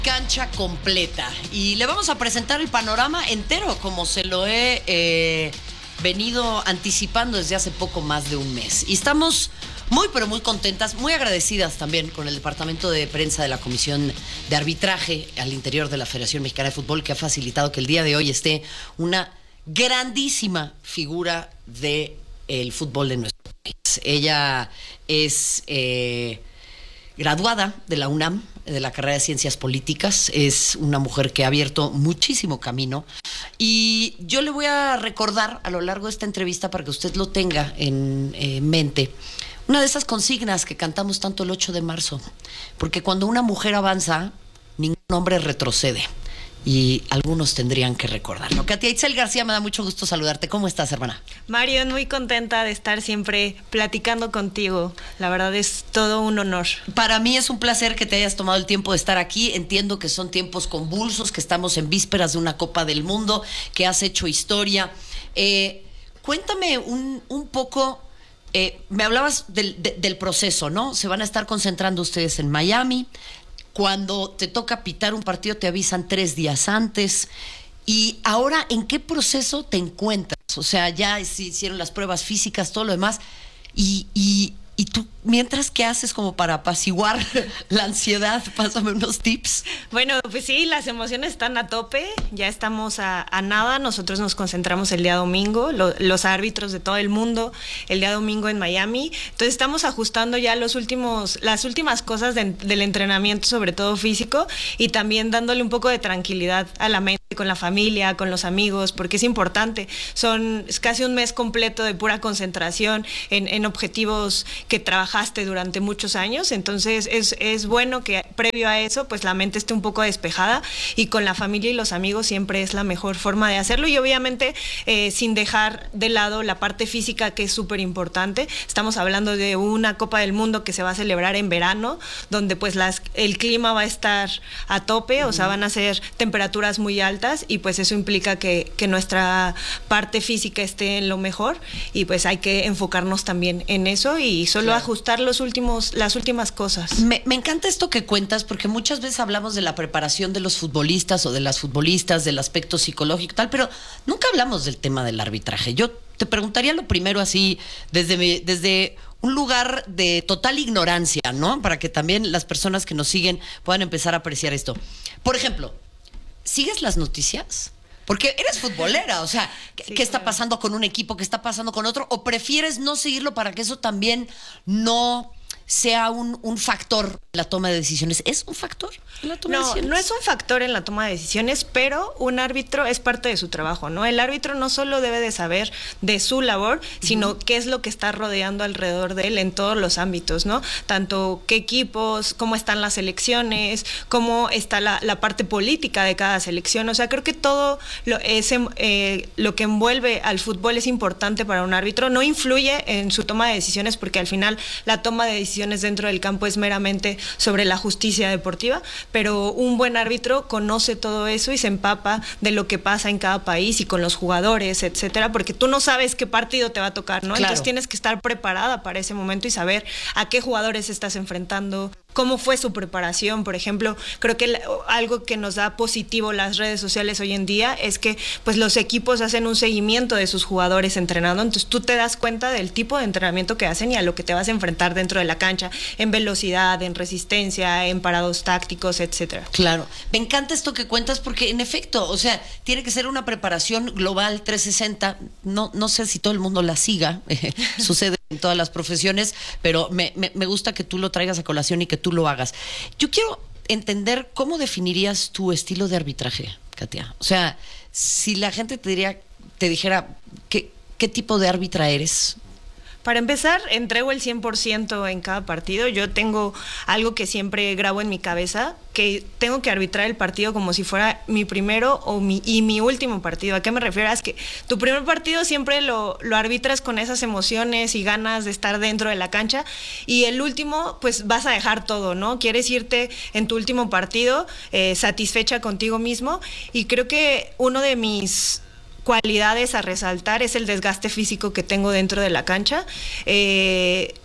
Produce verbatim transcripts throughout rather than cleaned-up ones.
Cancha completa y le vamos a presentar el panorama entero como se lo he eh, venido anticipando desde hace poco más de un mes y estamos muy pero muy contentas, muy agradecidas también con el departamento de prensa de la Comisión de Arbitraje al interior de la Federación Mexicana de Fútbol, que ha facilitado que el día de hoy esté una grandísima figura del fútbol de nuestro país. Ella es eh, graduada de la UNAM, de la carrera de Ciencias Políticas. Es una mujer que ha abierto muchísimo camino y yo le voy a recordar a lo largo de esta entrevista, para que usted lo tenga en eh, mente, una de esas consignas que cantamos tanto el ocho de marzo, porque cuando una mujer avanza, ningún hombre retrocede. Y algunos tendrían que recordarlo. Katia Itzel García, me da mucho gusto saludarte. ¿Cómo estás, hermana? Marion, muy contenta de estar siempre platicando contigo. La verdad es todo un honor. Para mí es un placer que te hayas tomado el tiempo de estar aquí. Entiendo que son tiempos convulsos, que estamos en vísperas de una Copa del Mundo, que has hecho historia. Eh, cuéntame un, un poco, eh, me hablabas del, de, del proceso, ¿no? Se van a estar concentrando ustedes en Miami. Cuando te toca pitar un partido te avisan tres días antes. Y ahora, ¿en qué proceso te encuentras? O sea, ya se hicieron las pruebas físicas, todo lo demás. Y, y, y tú, mientras, ¿qué haces como para apaciguar la ansiedad? Pásame unos tips. Bueno, pues sí, las emociones están a tope. Ya estamos a, a nada. Nosotros nos concentramos el día domingo, lo, los árbitros de todo el mundo, el día domingo en Miami. Entonces estamos ajustando ya los últimos, las últimas cosas de, del entrenamiento, sobre todo físico, y también dándole un poco de tranquilidad a la mente, con la familia, con los amigos, porque es importante. Son es casi un mes completo de pura concentración en, en objetivos que trabajaste durante muchos años. Entonces es, es bueno que previo a eso pues la mente esté un poco despejada, y con la familia y los amigos siempre es la mejor forma de hacerlo, y obviamente eh, sin dejar de lado la parte física, que es súper importante. Estamos hablando de una Copa del Mundo que se va a celebrar en verano, donde pues las, el clima va a estar a tope, uh-huh. O sea, van a ser temperaturas muy altas, y pues eso implica que, que nuestra parte física esté en lo mejor, y pues hay que enfocarnos también en eso y solo claro. ajustar los últimos, las últimas cosas. Me, me encanta esto que cuentas, porque muchas veces hablamos de la preparación de los futbolistas o de las futbolistas, del aspecto psicológico y tal, pero nunca hablamos del tema del arbitraje. Yo te preguntaría lo primero así, desde, mi, desde un lugar de total ignorancia, ¿no? Para que también las personas que nos siguen puedan empezar a apreciar esto. Por ejemplo, ¿sigues las noticias? Porque eres futbolera, o sea, ¿qué, sí, ¿qué está pasando con un equipo? ¿Qué está pasando con otro? ¿O prefieres no seguirlo para que eso también no sea un, un factor en la toma de decisiones? ¿Es un factor en la toma no, de decisiones? No es un factor en la toma de decisiones, pero un árbitro es parte de su trabajo, ¿no? El árbitro no solo debe de saber de su labor, sino uh-huh. qué es lo que está rodeando alrededor de él en todos los ámbitos, ¿no? Tanto qué equipos, cómo están las selecciones, cómo está la, la parte política de cada selección. O sea, creo que todo lo, ese, eh, lo que envuelve al fútbol es importante para un árbitro. No influye en su toma de decisiones, porque al final la toma de decisiones dentro del campo es meramente sobre la justicia deportiva, pero un buen árbitro conoce todo eso y se empapa de lo que pasa en cada país y con los jugadores, etcétera, porque tú no sabes qué partido te va a tocar, ¿no? Claro. Entonces tienes que estar preparada para ese momento y saber a qué jugadores estás enfrentando, cómo fue su preparación. Por ejemplo, creo que algo que nos da positivo las redes sociales hoy en día es que pues los equipos hacen un seguimiento de sus jugadores entrenando, entonces tú te das cuenta del tipo de entrenamiento que hacen y a lo que te vas a enfrentar dentro de la cancha, en velocidad, en resistencia, en parados tácticos, etcétera. Claro, me encanta esto que cuentas, porque en efecto, o sea, tiene que ser una preparación global trescientos sesenta. No, no sé si todo el mundo la siga, eh, sucede en todas las profesiones, pero me, me, me gusta que tú lo traigas a colación y que tú lo hagas. Yo quiero entender cómo definirías tu estilo de arbitraje, Katia. O sea, si la gente te diría, te dijera ¿qué, qué tipo de árbitra eres? Para empezar, entrego el cien por ciento en cada partido. Yo tengo algo que siempre grabo en mi cabeza, que tengo que arbitrar el partido como si fuera mi primero o mi, y mi último partido. ¿A qué me refiero? Es que tu primer partido siempre lo, lo arbitras con esas emociones y ganas de estar dentro de la cancha, y el último pues vas a dejar todo, ¿no? Quieres irte en tu último partido eh, satisfecha contigo mismo, y creo que uno de mis cualidades a resaltar es el desgaste físico que tengo dentro de la cancha. Eh,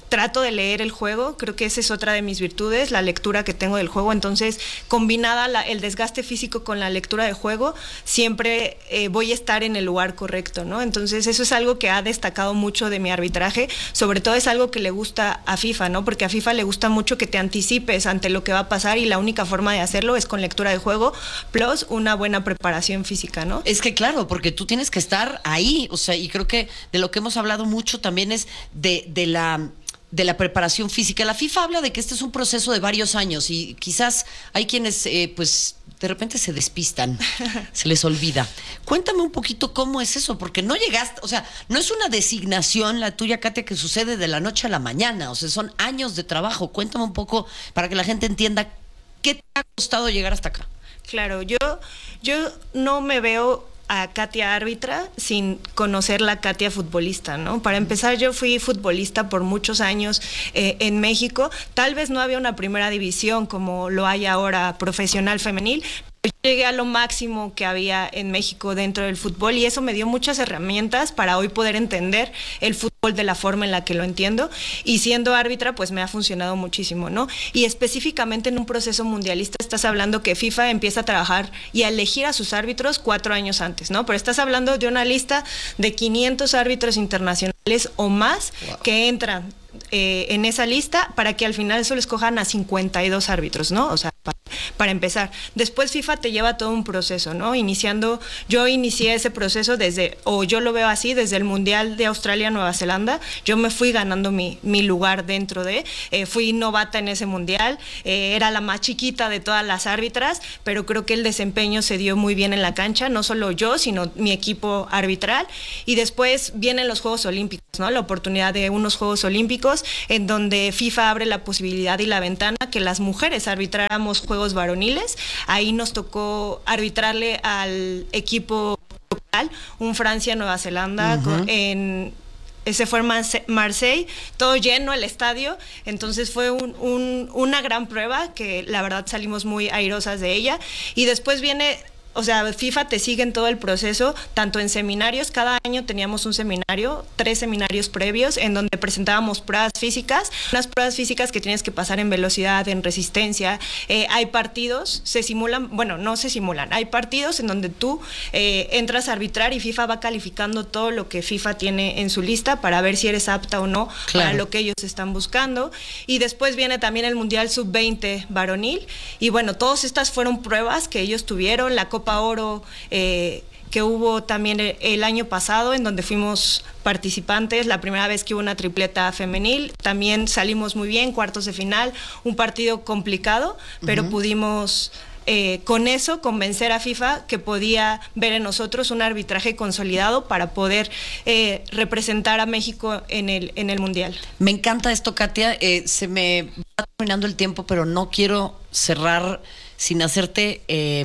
trato de leer el juego, creo que esa es otra de mis virtudes, la lectura que tengo del juego, entonces combinada la, el desgaste físico con la lectura de juego, siempre eh, voy a estar en el lugar correcto, ¿no? Entonces eso es algo que ha destacado mucho de mi arbitraje, sobre todo es algo que le gusta a FIFA, ¿no? Porque a FIFA le gusta mucho que te anticipes ante lo que va a pasar y la única forma de hacerlo es con lectura de juego, plus una buena preparación física, ¿no? Es que claro, porque tú tienes que estar ahí, o sea, y creo que de lo que hemos hablado mucho también es de, de la... de la preparación física. La FIFA habla de que este es un proceso de varios años y quizás hay quienes, eh, pues, de repente se despistan, se les olvida. Cuéntame un poquito cómo es eso, porque no llegaste, o sea, no es una designación la tuya, Katia, que sucede de la noche a la mañana, o sea, son años de trabajo. Cuéntame un poco para que la gente entienda qué te ha costado llegar hasta acá. Claro, yo, yo no me veo a Katia árbitra sin conocer la Katia futbolista, ¿no? Para empezar, yo fui futbolista por muchos años eh, en México. Tal vez no había una primera división como lo hay ahora profesional femenil. Yo llegué a lo máximo que había en México dentro del fútbol y eso me dio muchas herramientas para hoy poder entender el fútbol de la forma en la que lo entiendo, y siendo árbitra pues me ha funcionado muchísimo, ¿no? Y específicamente en un proceso mundialista estás hablando que FIFA empieza a trabajar y a elegir a sus árbitros cuatro años antes, ¿no? Pero estás hablando de una lista de quinientos árbitros internacionales o más, wow, que entran eh, en esa lista para que al final solo escojan a cincuenta y dos árbitros, ¿no? O sea, para, para empezar. Después FIFA te lleva todo un proceso, ¿no? Iniciando, yo inicié ese proceso desde, o yo lo veo así, desde el Mundial de Australia-Nueva Zelanda. Yo me fui ganando mi, mi lugar dentro de, eh, fui novata en ese Mundial, eh, era la más chiquita de todas las árbitras, pero creo que el desempeño se dio muy bien en la cancha, no solo yo, sino mi equipo arbitral. Y después vienen los Juegos Olímpicos, ¿no? La oportunidad de unos Juegos Olímpicos en donde FIFA abre la posibilidad y la ventana que las mujeres arbitráramos juegos varoniles. Ahí nos tocó arbitrarle al equipo local, un Francia-Nueva Zelanda, uh-huh, con, en... Ese fue en Marseille, todo lleno el estadio, entonces fue un, un, una gran prueba que la verdad salimos muy airosas de ella. Y después viene, o sea, FIFA te sigue en todo el proceso, tanto en seminarios, cada año teníamos un seminario, tres seminarios previos, en donde presentábamos pruebas físicas, unas pruebas físicas que tienes que pasar en velocidad, en resistencia, eh, hay partidos, se simulan, bueno, no se simulan, hay partidos en donde tú eh, entras a arbitrar y FIFA va calificando todo lo que FIFA tiene en su lista para ver si eres apta o no, claro, para lo que ellos están buscando. Y después viene también el Mundial sub veinte varonil, y bueno, todas estas fueron pruebas que ellos tuvieron, la Copa Oro eh, que hubo también el, el año pasado, en donde fuimos participantes, la primera vez que hubo una tripleta femenil, también salimos muy bien, cuartos de final, un partido complicado, pero uh-huh, pudimos eh, con eso convencer a FIFA que podía ver en nosotros un arbitraje consolidado para poder eh, representar a México en el, en el Mundial. Me encanta esto, Katia, eh, se me va terminando el tiempo, pero no quiero cerrar sin hacerte eh,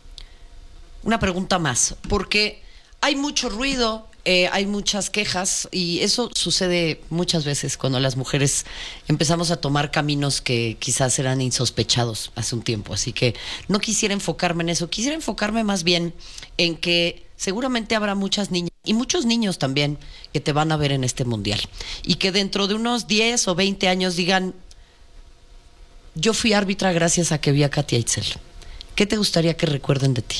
una pregunta más, porque hay mucho ruido, eh, hay muchas quejas, y eso sucede muchas veces cuando las mujeres empezamos a tomar caminos que quizás eran insospechados hace un tiempo. Así que no quisiera enfocarme en eso, quisiera enfocarme más bien en que seguramente habrá muchas niñas y muchos niños también que te van a ver en este mundial, y que dentro de unos diez o veinte años digan: yo fui árbitra gracias a que vi a Katia Itzel. ¿Qué te gustaría que recuerden de ti?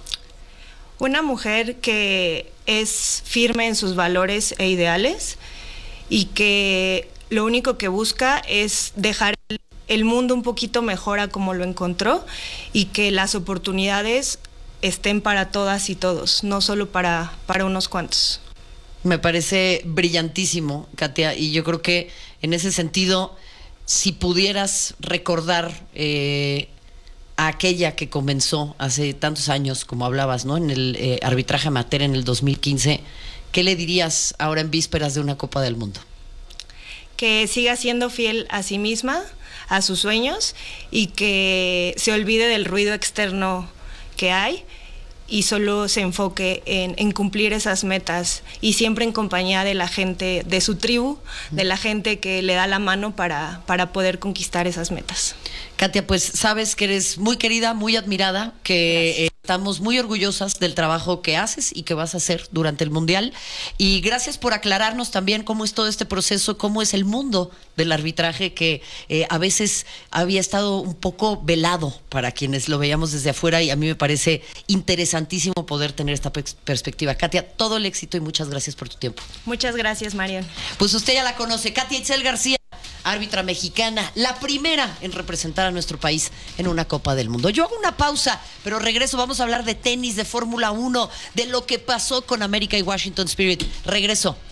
Una mujer que es firme en sus valores e ideales y que lo único que busca es dejar el mundo un poquito mejor a como lo encontró, y que las oportunidades estén para todas y todos, no solo para, para unos cuantos. Me parece brillantísimo, Katia, y yo creo que en ese sentido, si pudieras recordar eh, a aquella que comenzó hace tantos años, como hablabas, ¿no? En el eh, arbitraje amateur en el dos mil quince, ¿qué le dirías ahora en vísperas de una Copa del Mundo? Que siga siendo fiel a sí misma, a sus sueños, y que se olvide del ruido externo que hay y solo se enfoque en, en cumplir esas metas, y siempre en compañía de la gente de su tribu, de la gente que le da la mano para, para poder conquistar esas metas. Katia, pues sabes que eres muy querida, muy admirada, que eh, Estamos muy orgullosas del trabajo que haces y que vas a hacer durante el Mundial. Y gracias por aclararnos también cómo es todo este proceso, cómo es el mundo del arbitraje que eh, a veces había estado un poco velado para quienes lo veíamos desde afuera, y a mí me parece interesantísimo poder tener esta perspectiva. Katia, todo el éxito y muchas gracias por tu tiempo. Muchas gracias, Marion. Pues usted ya la conoce, Katia Itzel García, árbitra mexicana, la primera en representar a nuestro país en una Copa del Mundo. Yo hago una pausa, pero regreso. Vamos a hablar de tenis, de Fórmula uno, de lo que pasó con América y Washington Spirit. Regreso.